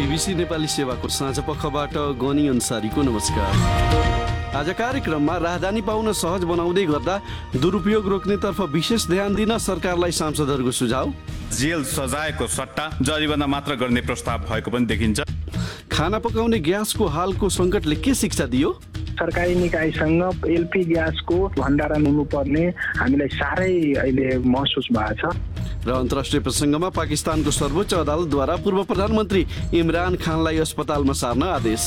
BBC Nepali सेवाको साँझ पखबाट गनी अन्सारीको नमस्कार। आज कार्यक्रममा राहदानी पाउन सहज बनाउँदै गर्दा दुरुपयोग रोक्नेतर्फ विशेष ध्यान दिन सरकारलाई सांसदहरूको सुझाव, जेल सजायको सट्टा जरिवाना मात्र गर्ने प्रस्ताव भएको पनि देखिन्छ। खाना पकाउने ग्यासको हालको सङ्कटले के शिक्षा दियो? सरकारी निकायसँग एलपी ग्यासको भण्डारण हुनुपर्ने हामीलाई साह्रै अहिले महसुस भएको छ। र अन्तर्राष्ट्रिय प्रसङ्गमा पाकिस्तानको सर्वोच्च अदालतद्वारा पूर्व प्रधानमन्त्री इमरान खानलाई अस्पतालमा सार्न आदेश।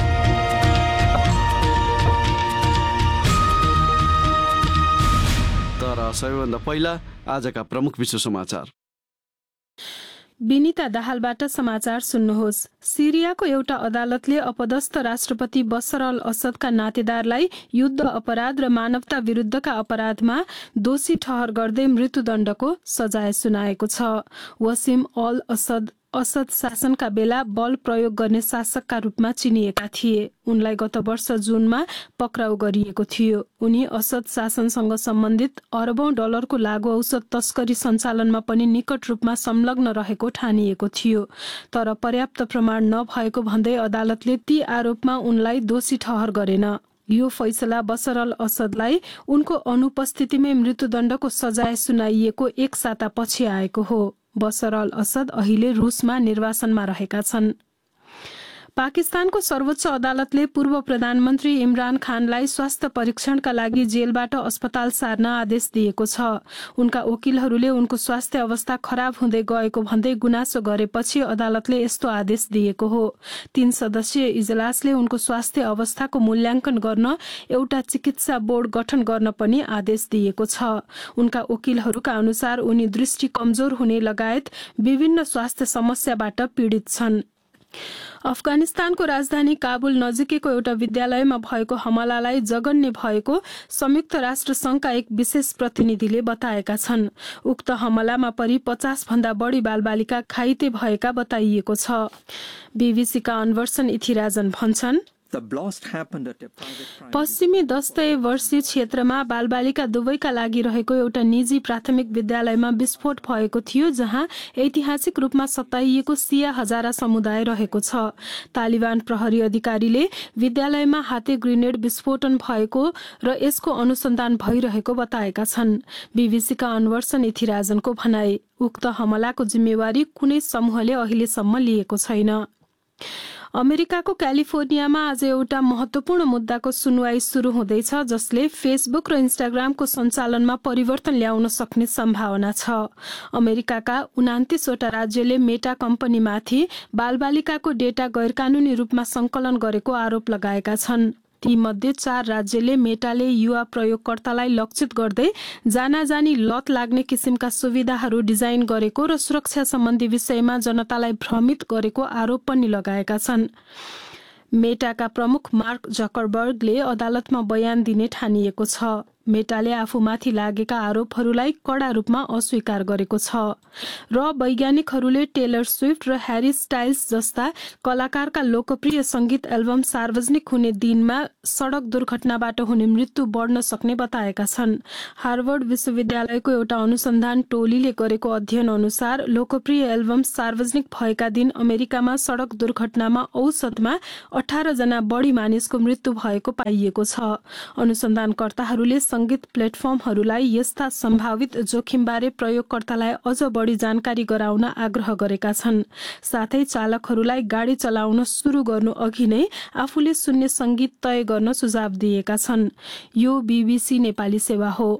तर सबैभन्दा पहिला आजका प्रमुख विश्व समाचार। विनिता दाहालबाट समाचार सुन्नुहोस्। सिरियाको एउटा अदालतले अपदस्थ राष्ट्रपति बशर अल असदका नातेदारलाई युद्ध अपराध र मानवता विरुद्धका अपराधमा दोषी ठहर गर्दै मृत्युदण्डको सजाय सुनाएको छ। वसिम अल असद शासनका बेला बल प्रयोग गर्ने शासकका रूपमा चिनिएका थिए। उनलाई गत वर्ष जुनमा पक्राउ गरिएको थियो। उनी असद शासनसँग सम्बन्धित अरबौं डलरको लागू औषध तस्करी सञ्चालनमा पनि निकट रूपमा संलग्न रहेको ठानिएको थियो। तर पर्याप्त प्रमाण नभएको भन्दै अदालतले ती आरोपमा उनलाई दोषी ठहर गरेन। यो फैसला बशर अल असदलाई उनको अनुपस्थितिमै मृत्युदण्डको सजाय सुनाइएको एक साता पछि आएको हो। बशर अल असद अहिले रुसमा निर्वासनमा रहेका छन्। पाकिस्तानको सर्वोच्च अदालतले पूर्व प्रधानमन्त्री इमरान खानलाई स्वास्थ्य परीक्षणका लागि जेलबाट अस्पताल सार्न आदेश दिएको छ। उनका वकिलहरूले उनको स्वास्थ्य अवस्था खराब हुँदै गएको भन्दै गुनासो गरेपछि अदालतले यस्तो आदेश दिएको हो। 3 सदस्यीय इजलासले उनको स्वास्थ्य अवस्थाको मूल्याङ्कन गर्न एउटा चिकित्सा बोर्ड गठन गर्न पनि आदेश दिएको छ। उनका वकिलहरूका अनुसार उनी दृष्टि कमजोर हुने लगायत विभिन्न स्वास्थ्य समस्याबाट पीडित छन्। अफगानिस्तानको राजधानी काबुल नजिकैको एउटा विद्यालयमा भएको हमलालाई जघन्य भएको संयुक्त राष्ट्र संघका एक विशेष प्रतिनिधिले बताएका छन्। उक्त हमलामा परि 50 भन्दा बढी बालबालिका घाइते भएका बताइएको छ। बीबीसीका अनवर्सन इथिराजन भन्छन्, पश्चिमी दस्तऐवजी क्षेत्रमा बालबालिका दुवैका लागि रहेको एउटा निजी प्राथमिक विद्यालयमा विस्फोट भएको थियो, जहाँ ऐतिहासिक रूपमा सताइएको सिया हजारा समुदाय रहेको छ। तालिबान प्रहरी अधिकारीले विद्यालयमा हाते ग्रेनेड विस्फोटन भएको र यसको अनुसन्धान भइरहेको बताएका छन्। बीबीसीका अनवर्सन इथिराजनको भनाई, उक्त हमलाको जिम्मेवारी कुनै समूहले अहिलेसम्म लिएको छैन। अमेरिकाको क्यालिफोर्नियामा आज एउटा महत्वपूर्ण मुद्दाको सुनवाई सुरु हुँदैछ, जसले फेसबुक र इन्स्टाग्रामको सञ्चालनमा परिवर्तन ल्याउन सक्ने सम्भावना छ। अमेरिकाका 29 वटा राज्यले मेटा कम्पनीमाथि बालबालिकाको डेटा गैरकानूनी रूपमा संकलन गरेको आरोप लगाएका छन्। ती मध्ये 4 राज्यले मेटाले युवा प्रयोगकर्तालाई लक्षित गर्दै जानाजानी लत लाग्ने किसिमका सुविधाहरू डिजाइन गरेको र सुरक्षा सम्बन्धी विषयमा जनतालाई भ्रमित गरेको आरोप पनि लगाएका छन्। मेटाका प्रमुख मार्क जकरबर्गले अदालतमा बयान दिने ठानिएको छ। मेटाले आफूमाथि लागेका आरोपहरूलाई कडा रूपमा अस्वीकार गरेको छ र वैज्ञानिकहरूले टेलर स्विफ्ट र ह्यारी स्टाइल्स जस्ता कलाकारका लोकप्रिय संगीत एल्बम सार्वजनिक हुने दिनमा सडक दुर्घटनाबाट हुने मृत्यु बढ्न सक्ने बताएका छन्। हार्वर्ड विश्वविद्यालयको एउटा अनुसन्धान टोलीले गरेको अध्ययन अनुसार लोकप्रिय एल्बम सार्वजनिक भएका दिन अमेरिकामा सडक दुर्घटनामा औसतमा 18 जना बढी मानिसको मृत्यु भएको पाइएको छ। अनुसन्धानकर्ताहरूले संगीत प्लेटफर्महरूलाई यस्ता सम्भावित जोखिमबारे प्रयोगकर्तालाई अझ बढी जानकारी गराउन आग्रह गरेका छन्। साथै चालकहरूलाई गाडी चलाउन सुरु गर्नु अघि नै आफूले सुन्ने संगीत तय गर्न सुझाव दिएका छन्। यो बीबीसी नेपाली सेवा हो।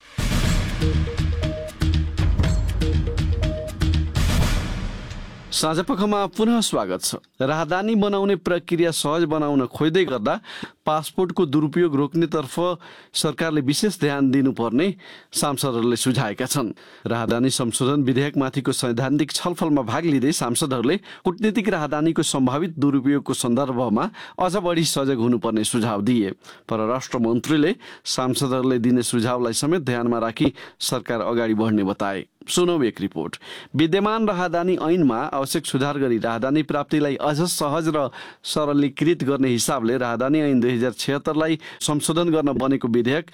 साँझपखमा पुनः स्वागत छ। राहदानी बनाउने प्रक्रिया सहज बनाउन खोज्दै गर्दा पासपोर्टको दुरुपयोग रोक्नेतर्फ सरकारले विशेष ध्यान दिनुपर्ने सांसदहरूले सुझाएका छन्। राहदानी संशोधन विधेयकमाथिको सैद्धान्तिक छलफलमा भाग लिँदै सांसदहरूले कूटनीतिक राहदानीको सम्भावित दुरुपयोगको सन्दर्भमा अझ बढी सजग हुनुपर्ने सुझाव दिए। परराष्ट्र मन्त्रीले सांसदहरूले दिने सुझावलाई समेत ध्यानमा राखी सरकार अगाडि बढ्ने बताए। सुनौ एक रिपोर्ट। विद्यमान राहदानी ऐनमा आवश्यक सुधार गरी राहदानी प्राप्तिलाई अझ सहज र सरलीकृत गर्ने हिसाबले राहदानी ऐन 2076लाई संशोधन गर्न बनेको विधेयक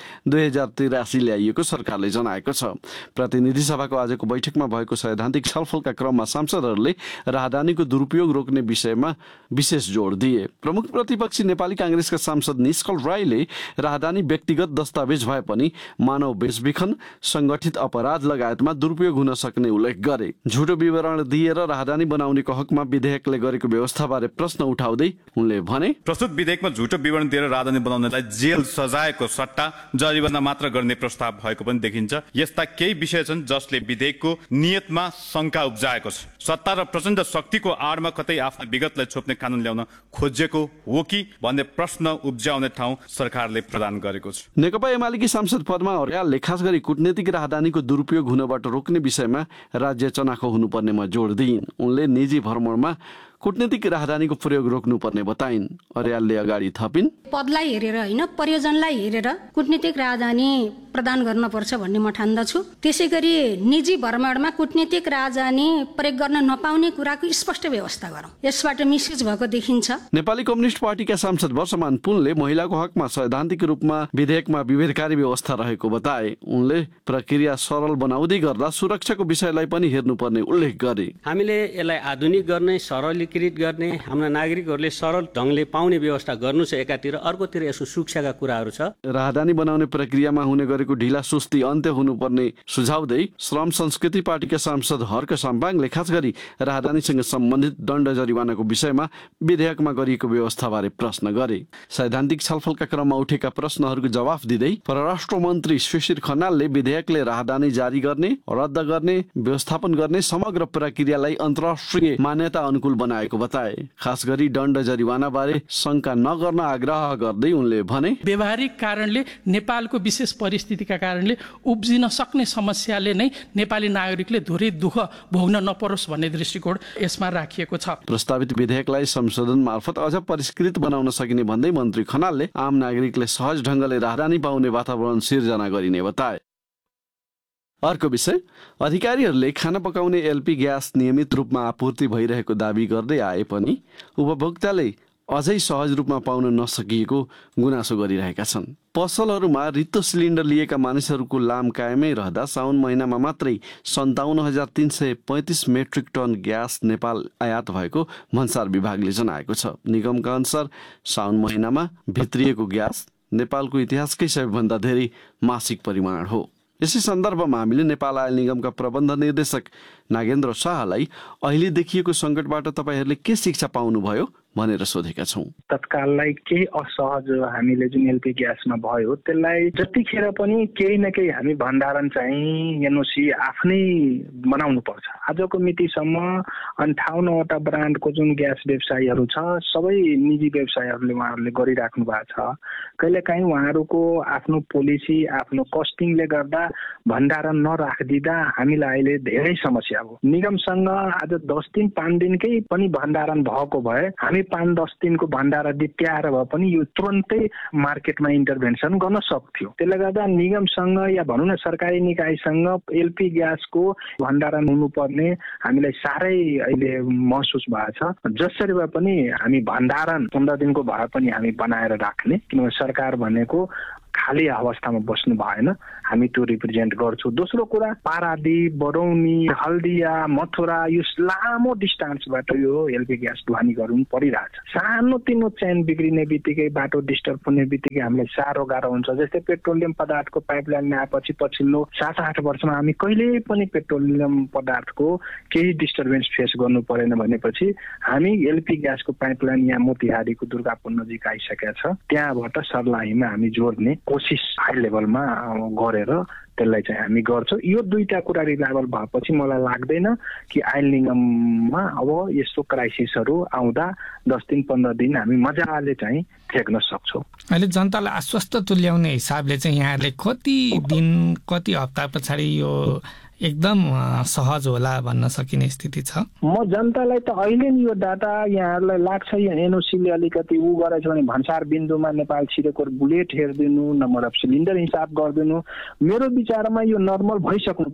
2083 ल्याइएको सरकारले जनाएको छ। प्रतिनिधि सभाको आजको बैठकमा भएको सैद्धान्तिक छलफलका क्रममा सांसदहरूले राहदानीको दुरुपयोग रोक्ने विषयमा विशेष जोड दिए। प्रमुख प्रतिपक्षी नेपाली कांग्रेसका सांसद निष्कल राईले राहदानी व्यक्तिगत दस्तावेज भए पनि मानव बेचबिखन, संगठित अपराध लगायतमा दुरुपयोग हुन सक्ने उल्लेख गरे। झुटो विवरण दिएर राहदानी बनाउनेको हकमा विधेयकले गरेको व्यवस्थाबारे प्रश्न उठाउँदै उनले भने, प्रस्तुत विधेयकमा झुटो विवरण दिएर राहदानी बनाउनेलाई जेल सजायको सट्टा जरिवाना मात्र गर्ने प्रस्ताव भएको पनि देखिन्छ। यस्ता केही विषय छन् जसले विधेयकको नियतमा शंका उब्जाएको छ। सत्ता र प्रचण्ड शक्तिको आडमा कतै आफ्नो विगतलाई छोप्ने कानून ल्याउन खोजेको हो कि भन्ने प्रश्न उब्जाउने ठाउँ सरकारले प्रदान गरेको छ। नेकपा एमालेकी सांसद पद्मा अर्यालले खास गरी कूटनीतिक राहदानीको दुरुपयोग हुनबाट रोक्ने विषयमा राज्य चनाखो हुनुपर्नेमा जोड दिइन्। उनले निजी भ्रमणमा कूटनीतिक राहदानीको प्रयोग रोक्नुपर्ने बताइन्। अर्यालले अगाडि थपिन्, पदलाई हेरेर होइन, प्रयोजनलाई हेरेर कूटनीतिक राजधानी प्रदान गर्नुपर्छ भन्ने म ठान्दछु। त्यसै गरी निजी भ्रमणमा कूटनीतिक राजधानी प्रयोग गर्न नपाउने कुराको स्पष्ट व्यवस्था गरौँ। यसबाट मिसयुज भएको देखिन्छ। नेपाली कम्युनिस्ट पार्टीका सांसद वर्षमान पुनले महिलाको हकमा सैद्धान्तिक रूपमा विधेयकमा विभेदकारी व्यवस्था रहेको बताए। उनले प्रक्रिया सरल बनाउँदै गर्दा सुरक्षाको विषयलाई पनि हेर्नुपर्ने उल्लेख गरे। हामीले यसलाई आधुनिक गर्ने, सरलीकृत गर्ने, हाम्रा नागरिकहरूले सरल ढङ्गले पाउने व्यवस्था गर्नु छ एकातिर, अर्कोतिर यसको सुरक्षाका कुराहरू छ। राहदानी बनाउने प्रक्रियामा हुने गरेको ढिला सुस्ती अन्त्य हुनुपर्ने सुझाउँदै श्रम संस्कृति पार्टीका सांसद हर्क साम्पाङले खास गरी राहदानीसँग सम्बन्धित दण्ड जरिवानाको विषयमा विधेयकमा गरिएको व्यवस्थाबारे प्रश्न गरे। सैद्धान्तिक छलफलका क्रममा उठेका प्रश्नहरूको जवाफ दिँदै परराष्ट्र मन्त्री शिशिर खनालले विधेयकले राहदानी जारी गर्ने, रद्द गर्ने, व्यवस्थापन गर्ने समग्र प्रक्रियालाई अन्तर्राष्ट्रिय मान्यता अनुकूल बनाएको बताए। खास गरी दण्ड जरिवाना बारे शंका नगर्न आग्रह गर्दै उनले भने, व्यवहारिक कारणले नेपालको विशेष परिस्थितिका कारणले उब्जिन सक्ने समस्याले नै नेपाली नागरिकले धेरै दुःख भोग्न नपरोस् भन्ने दृष्टिकोण यसमा राखिएको छ। प्रस्तावित विधेयकलाई संशोधन मार्फत अझ परिष्कृत बनाउन सकिने भन्दै मन्त्री खनालले आम नागरिकले सहज ढङ्गले राहदानी पाउने वातावरण सिर्जना गरिने बताए। अर्को विषय, अधिकारीहरूले खाना पकाउने एलपी ग्यास नियमित रूपमा आपूर्ति भइरहेको दावी गर्दै आए पनि उपभोक्ताले अझै सहज रूपमा पाउन नसकिएको गुनासो गरिरहेका छन्। पसलहरूमा रित्तो सिलिन्डर लिएका मानिसहरूको लाम कायमै रहँदा साउन महिनामा मात्रै 57,335 मेट्रिक टन ग्यास नेपाल आयात भएको भन्सार विभागले जनाएको छ। निगमका अनुसार साउन महिनामा भित्रिएको ग्यास नेपालको इतिहासकै सबैभन्दा धेरै मासिक परिमाण हो। यसै सन्दर्भमा हामीले नेपाल आयल निगमका प्रबन्ध निर्देशक नागेन्द्र शाहलाई अहिले देखिएको सङ्कटबाट तपाईँहरूले के शिक्षा पाउनुभयो भनेर सोधेका छौँ। तत्काललाई केही असहज हामीले जुन एलपी ग्यासमा भयो त्यसलाई जतिखेर पनि केही न केही हामी भण्डारण चाहिँ एनओसी आफ्नै बनाउनु पर्छ। आजको मितिसम्म 58वटा ब्रान्डको जुन ग्यास व्यवसायीहरू छ सबै निजी व्यवसायीहरूले उहाँहरूले गरिराख्नु भएको छ। कहिलेकाहीँ उहाँहरूको आफ्नो पोलिसी, आफ्नो कस्टिङले गर्दा भण्डारण नराखिदिँदा हामीलाई अहिले धेरै समस्या हो। निगमसँग आज 10 दिन 5 दिनकै पनि भण्डारण भएको भए हामी 5-10 दिनको भण्डारा दित्याएर भए पनि यो तुरन्तै मार्केटमा इन्टरभेन्सन गर्न सक्थ्यो। त्यसले गर्दा निगमसँग या भनौँ न सरकारी निकायसँग एलपी ग्यासको भण्डारण हुनुपर्ने हामीलाई साह्रै अहिले महसुस भएको छ। जसरी भए पनि हामी भण्डारण 15 दिनको भए पनि हामी बनाएर राख्ने, किनभने सरकार भनेको खाली अवस्थामा बस्नु भएन, हामी त्यो रिप्रेजेन्ट गर्छौँ। दोस्रो कुरा, पारादीप, बरौनी, हल्दिया, मथुरा यो लामो डिस्टान्सबाट यो एलपी ग्यास ढुवानी गर्नु परिरहेछ। सानो तिनो चेन बिग्रिने बित्तिकै, बाटो डिस्टर्ब हुने बित्तिकै हामीलाई साह्रो गाह्रो हुन्छ। जस्तै पेट्रोलियम पदार्थको पाइपलाइन आएपछि पछिल्लो 7-8 वर्षमा हामी कहिल्यै पनि पेट्रोलियम पदार्थको केही डिस्टर्बेन्स फेस गर्नु परेन भनेपछि हामी एलपी ग्यासको पाइपलाइन यहाँ मोतिहारीको दुर्गापुर नजिक आइसकेका छ। त्यहाँबाट सर्लाहीमा हामी जोड्ने कोसिस हाई लेभलमा गरेर त्यसलाई चाहिँ हामी गर्छौँ। यो दुईटा कुरा रिलायबल भएपछि मलाई लाग्दैन कि आयल निगममा अब यस्तो क्राइसिसहरू आउँदा 10 दिन 15 दिन हामी मजाले चाहिँ थ्याक्न सक्छौँ। अहिले जनतालाई आश्वस्त तुल्याउने हिसाबले चाहिँ यहाँहरूले कति दिन, कति हप्ता पछाडि यो एकदम सहज होला भन्न सकिने स्थिति छ? म जनतालाई त अहिले नि यो डाटा यहाँहरूलाई लाग्छ यो एनओसीले अलिकति उ गरेछ भने भन्सार बिन्दुमा नेपाल छिरेको बुलेट हेरिदिनु, नम्बर अफ सिलिन्डर हिसाब गरिदिनु, मेरो विचारमा यो नर्मल भइसक्नु पर्थ्यो।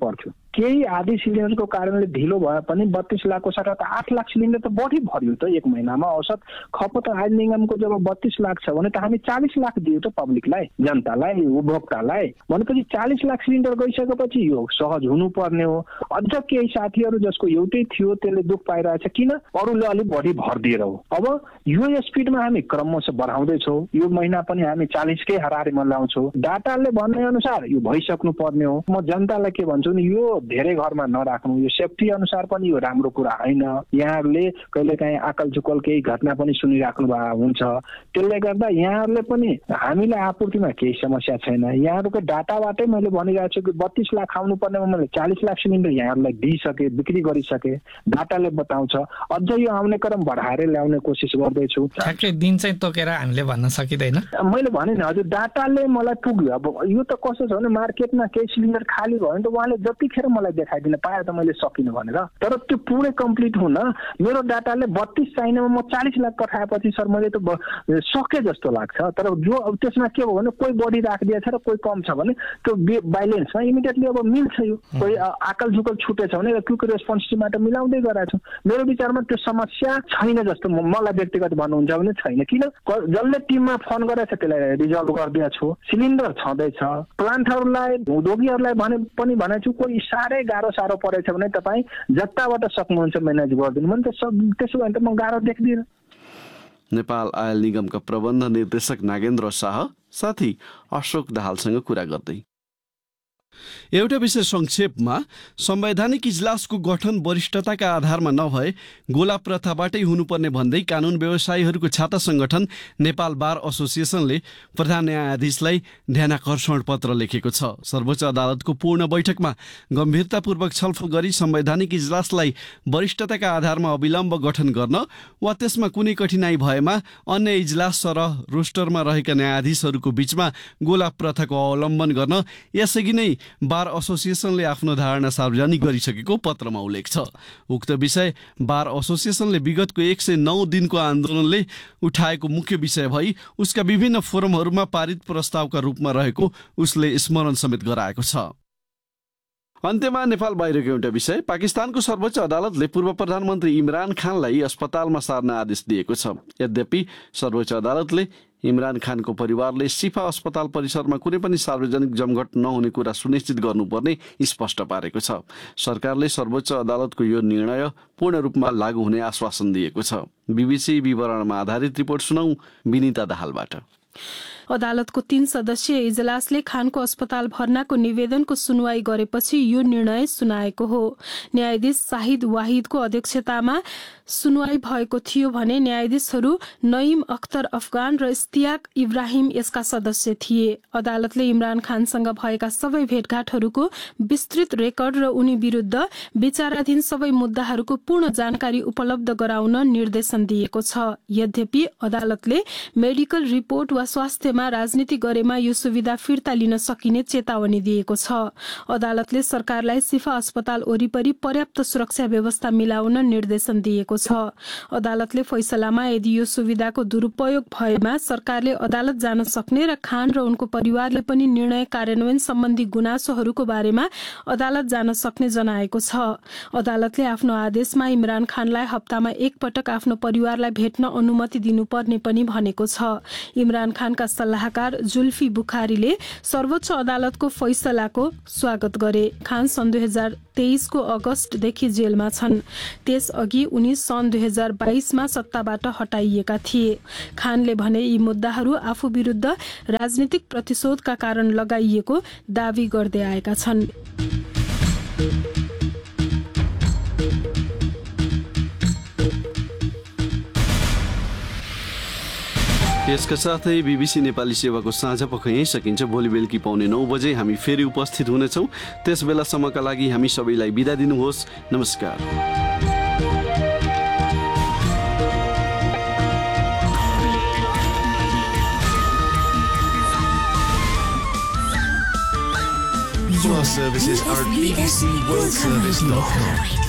केही आधी सिलिन्डरको कारणले ढिलो भए पनि 32 लाखको सट्टा त 8 लाख सिलिन्डर त बढी भर्यो त एक महिनामा। औसत खपत आयल निगमको जब 32 लाख छ भने त हामी 40 लाख दियो त पब्लिकलाई, जनतालाई, उपभोक्तालाई। भनेपछि 40 लाख सिलिन्डर गइसकेपछि यो सहज हुनुपर्ने हो। अझ केही साथीहरू जसको एउटै थियो त्यसले दुःख पाइरहेछ, किन अरूले अलिक बढी भरिदिएर हो। अब यो स्पिडमा हामी क्रमशः बढाउँदैछौँ। यो महिना पनि हामी 40 कै हाराहारीमा ल्याउँछौँ। डाटाले भन्ने अनुसार यो भइसक्नु पर्ने हो। म जनतालाई के भन्छु नि, यो धेरै घरमा नराख्नु, यो सेफ्टी अनुसार पनि यो राम्रो कुरा होइन। यहाँहरूले कहिलेकाहीँ आकल चुकल केही घटना पनि सुनिराख्नु भएको हुन्छ। त्यसले गर्दा यहाँहरूले पनि हामीलाई आपूर्तिमा केही समस्या छैन। यहाँहरूको डाटाबाटै मैले भनिरहेको छु कि 32 लाख आउनु पर्नेमा मैले 40 लाख सिलिन्डर यहाँहरूलाई दिइसके, बिक्री गरिसके, डाटाले बताउँछ। अझ यो आउने क्रम बढाएर ल्याउने कोसिस गर्दैछु। ठ्याक्कै दिन चाहिँ तोकेर हामीले भन्न सकिँदैन। मैले भने नि हजुर, डाटाले मलाई पुग्यो। अब यो त कस्तो छ भने मार्केटमा केही सिलिन्डर खाली भयो भने त उहाँले जतिखेर मलाई देखाइदिन पाए त मैले सकिनँ भनेर। तर त्यो पुरै कम्प्लिट हुन मेरो डाटाले 32 चाहिनेमा म 40 लाख पठाएपछि सर मैले त सके जस्तो लाग्छ। तर जो त्यसमा के भयो भने कोही बढी राखिदिएछ र कोही कम छ भने त्यो ब्यालेन्समा इमिडिएटली अब मिल्छ। यो कोही आकल झुकल छुटेछ भने क्विक रेस्पोन्स टिमबाट मिलाउँदै गराएको छु। मेरो विचारमा त्यो समस्या छैन जस्तो मलाई व्यक्तिगत भन्नुहुन्छ भने छैन। किन जसले टिममा फोन गरेछ त्यसलाई रिजल्भ गरिदिएको छु। सिलिन्डर छँदैछ। प्लान्टहरूलाई, उद्योगीहरूलाई पनि भनेको छु, कोही साह्रै गाह्रो परेछ भने तपाईँ जताबाट सक्नुहुन्छ म्यानेज गरिदिनु भने त्यसो भने त म गाह्रो देख्दिनँ। नेपाल आयल निगमका प्रबन्ध निर्देशक नागेन्द्र शाह साथी अशोक दाहालसँग कुरा गर्दै। एउटा विषय संक्षेपमा, संवैधानिक इजलासको गठन वरिष्ठताका आधारमा नभए गोला प्रथाबाटै हुनुपर्ने भन्दै कानुन व्यवसायीहरूको छाता संगठन नेपाल बार एसोसिएसनले प्रधान न्यायाधीशलाई ध्यानाकर्षण पत्र लेखेको छ। सर्वोच्च अदालतको पूर्ण बैठकमा गम्भीरतापूर्वक छलफल गरी संवैधानिक इजलासलाई वरिष्ठताका आधारमा अविलम्ब गठन गर्न वा त्यसमा कुनै कठिनाई भएमा अन्य इजलास सरह रोस्टरमा रहेका न्यायाधीशहरूको बीचमा गोला प्रथाको अवलम्बन गर्न यसअघि नै बार एसोसिएसनले आफ्नो धारणा सार्वजनिक गरिसकेको पत्रमा उल्लेख छ। उक्त विषय बार एसोसिएसनले विगतको 109 दिनको आन्दोलनले उठाएको मुख्य विषय भई उसका विभिन्न फोरमहरूमा पारित प्रस्तावका रूपमा रहेको उसले स्मरण समेत गराएको छ। अन्त्यमा नेपाल बाहिरको एउटा विषय, पाकिस्तानको सर्वोच्च अदालतले पूर्व प्रधानमन्त्री इमरान खानलाई अस्पतालमा सार्न आदेश दिएको छ। यद्यपि सर्वोच्च अदालतले इमरान खानको परिवारले सिफा अस्पताल परिसरमा कुनै पनि सार्वजनिक जमघट नहुने कुरा सुनिश्चित गर्नुपर्ने स्पष्ट पारेको छ। सरकारले सर्वोच्च अदालतको यो निर्णय पूर्ण रूपमा लागू हुने आश्वासन दिएको छ। बीबीसी विवरणमा आधारित रिपोर्ट सुनौ विनिता दाहालबाट। अदालतको 3 सदस्यीय इजलासले खानको अस्पताल भर्नाको निवेदनको सुनवाई गरेपछि यो निर्णय सुनाएको हो। न्यायाधीश शाहिद वाहिदको अध्यक्षतामा सुनवाई भएको थियो भने न्यायाधीशहरू नईम अख्तर अफगान र इस्तियाक इब्राहिम यसका सदस्य थिए। अदालतले इमरान खानसँग भएका सबै भेटघाटहरूको विस्तृत रेकर्ड र उनी विरुद्ध विचाराधीन सबै मुद्दाहरूको पूर्ण जानकारी उपलब्ध गराउन निर्देशन दिएको छ। यद्यपि अदालतले मेडिकल रिपोर्ट वा स्वास्थ्यमा राजनीति गरेमा यो सुविधा फिर्ता लिन सकिने चेतावनी दिएको छ। अदालतले सरकारलाई सिफा अस्पताल वरिपरि पर्याप्त सुरक्षा व्यवस्था मिलाउन निर्देशन दिएको छ। अदालतले फैसलामा यदि यो सुविधाको दुरुपयोग भएमा सरकारले अदालत जान सक्ने र खान र उनको परिवारले पनि निर्णय कार्यान्वयन सम्बन्धी गुनासोहरूको बारेमा अदालत जान सक्ने जनाएको छ। अदालतले आफ्नो आदेशमा इमरान खानलाई हप्तामा एक पटक आफ्नो परिवारलाई भेट्न अनुमति दिनुपर्ने पनि भनेको छ। इमरान खानका सल्लाहकार जुल्फी बुखारीले सर्वोच्च अदालतको फैसलाको स्वागत गरे। खान सन् 2023 को अगस्तदेखि जेलमा छन्। त्यसअघि उनी सन् 2022 मा सत्ताबाट हटाइएका थिए। खानले भने यी मुद्दाहरू आफू विरुद्ध राजनीतिक प्रतिशोधका कारण लगाइएको दावी गर्दै आएका छन्। यसका साथै बीबीसी नेपाली सेवाको साँझ पख यहीँ सकिन्छ। भोलि बेलुकी पाउने 9 बजे हामी फेरि उपस्थित हुनेछौँ। त्यस बेलासम्मका लागि हामी सबैलाई बिदा दिनुहोस्। नमस्कार। Your services are BBC World Service.com.